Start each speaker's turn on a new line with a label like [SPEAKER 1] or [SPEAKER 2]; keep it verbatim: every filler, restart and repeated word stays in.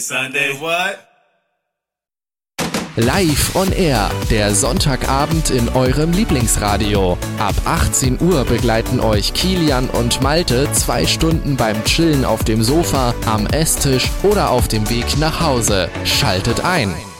[SPEAKER 1] Sunday what?
[SPEAKER 2] Live on Air, der Sonntagabend in eurem Lieblingsradio. Ab achtzehn Uhr begleiten euch Kilian und Malte zwei Stunden beim Chillen auf dem Sofa, am Esstisch oder auf dem Weg nach Hause. Schaltet ein!